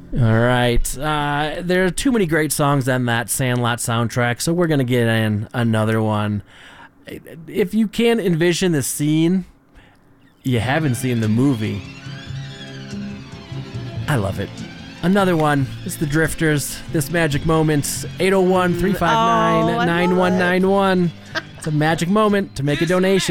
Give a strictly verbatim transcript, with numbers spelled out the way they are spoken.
All right. Uh, there are too many great songs on that Sandlot soundtrack, so we're going to get in another one. If you can envision the scene, you haven't seen the movie. I love it. Another one. It's the Drifters. This Magic Moment. eight oh one, three five nine, nine one nine one. It's a magic moment to make a donation.